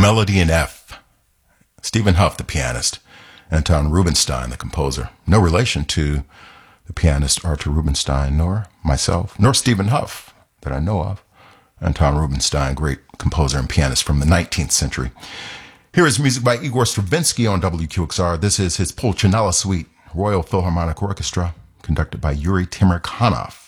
Melody in F. Stephen Huff, the pianist. Anton Rubinstein, the composer. No relation to the pianist Arthur Rubinstein, nor myself, nor Stephen Huff that I know of. Anton Rubinstein, great composer and pianist from the 19th century. Here is music by Igor Stravinsky on WQXR. This is his Pulcinella Suite, Royal Philharmonic Orchestra, conducted by Yuri Temirkanov.